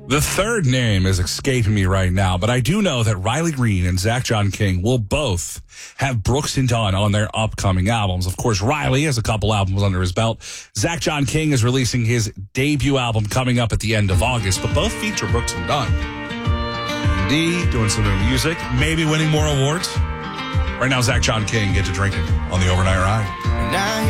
The third name is escaping me right now, but I do know that Riley Green and Zach John King will both have Brooks and Dunn on their upcoming albums. Of course, Riley has a couple albums under his belt. Zach John King is releasing his debut album coming up at the end of August, but both feature Brooks and Dunn. D doing some new music, maybe winning more awards. Right now, Zach John King get to drinking on the Overnight Ride.